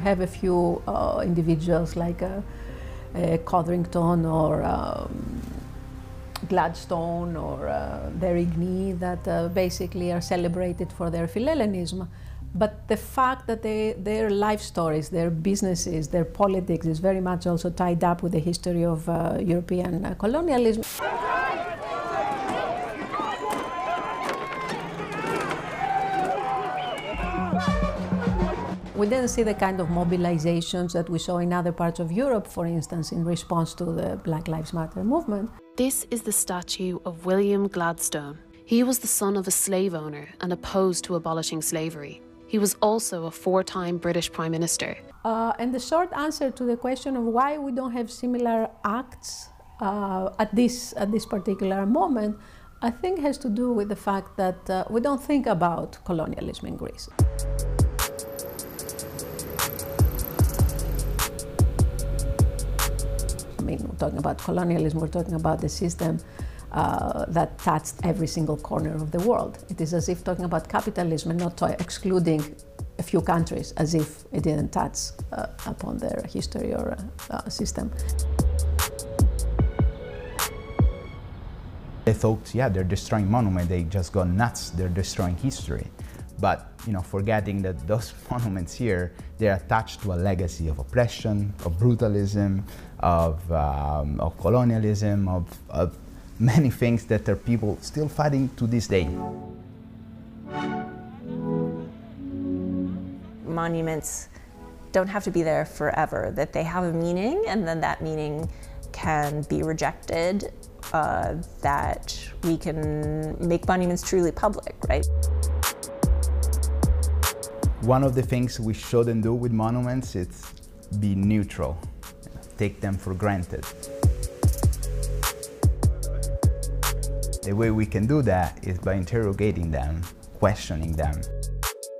have a few individuals like Codrington or Gladstone or Derrigny that basically are celebrated for their Philhellenism. But the fact that their life stories, their businesses, their politics is very much also tied up with the history of European colonialism. We didn't see the kind of mobilizations that we saw in other parts of Europe, for instance, in response to the Black Lives Matter movement. This is the statue of William Gladstone. He was the son of a slave owner and opposed to abolishing slavery. He was also a 4-time British Prime Minister. And the short answer to the question of why we don't have similar acts at this particular moment, I think has to do with the fact that we don't think about colonialism in Greece. I mean, we're talking about colonialism, we're talking about the system that touched every single corner of the world. It is as if talking about capitalism and not excluding a few countries, as if it didn't touch upon their history or system. They thought, yeah, they're destroying monuments, they just go nuts, they're destroying history. But, forgetting that those monuments here, they're attached to a legacy of oppression, of brutalism, of colonialism, of many things that are people still fighting to this day. Monuments don't have to be there forever, that they have a meaning, and then that meaning can be rejected, that we can make monuments truly public, right? One of the things we shouldn't do with monuments is be neutral, take them for granted. The way we can do that is by interrogating them, questioning them.